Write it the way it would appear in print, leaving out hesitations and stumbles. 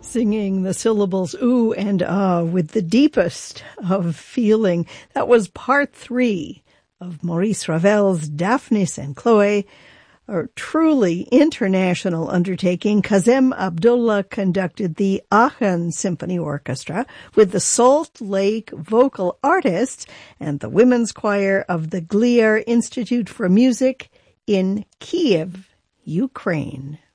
Singing the syllables ooh and ah with the deepest of feeling. That was part 3 of Maurice Ravel's Daphnis and Chloe, a truly international undertaking. Kazem Abdullah conducted the Aachen Symphony Orchestra with the Salt Lake Vocal Artists and the Women's Choir of the Gliar Institute for Music in Kiev, Ukraine.